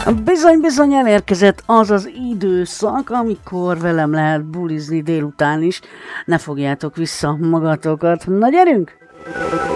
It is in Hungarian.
Bizony elérkezett az az időszak, amikor velem lehet bulizni délután is. Ne fogjátok vissza magatokat. Na gyerünk!